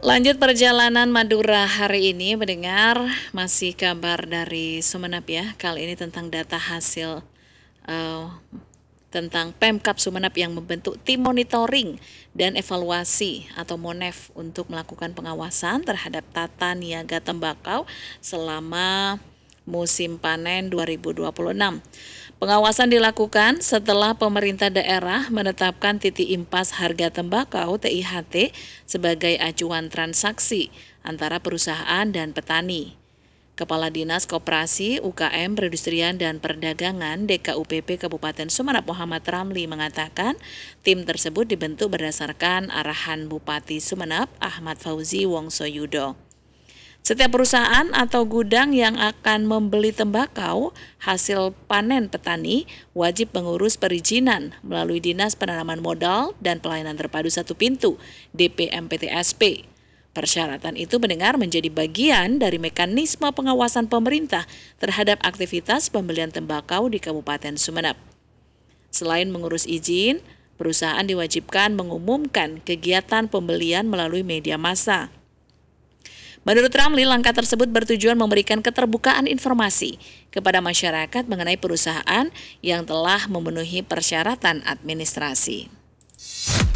Lanjut perjalanan Madura hari ini, mendengar masih kabar dari Sumeneb ya. Kali ini tentang data hasil eh, tentang Pemkab Sumeneb yang membentuk tim monitoring dan evaluasi atau MONEV untuk melakukan pengawasan terhadap tata niaga tembakau selama musim panen 2026. Pengawasan dilakukan setelah pemerintah daerah menetapkan titik impas harga tembakau (TIHT) sebagai acuan transaksi antara perusahaan dan petani. Kepala Dinas Koperasi, UKM, Perindustrian dan Perdagangan DKUPP Kabupaten Sumeneb Muhammad Ramli mengatakan tim tersebut dibentuk berdasarkan arahan Bupati Sumeneb Ahmad Fauzi Wongsoyudo. Setiap perusahaan atau gudang yang akan membeli tembakau hasil panen petani wajib mengurus perizinan melalui Dinas Penanaman Modal dan Pelayanan Terpadu Satu Pintu (DPMPTSP). Persyaratan itu menjadi bagian dari mekanisme pengawasan pemerintah terhadap aktivitas pembelian tembakau di Kabupaten Sumeneb. Selain mengurus izin, perusahaan diwajibkan mengumumkan kegiatan pembelian melalui media massa. Menurut Ramli, langkah tersebut bertujuan memberikan keterbukaan informasi kepada masyarakat mengenai perusahaan yang telah memenuhi persyaratan administrasi.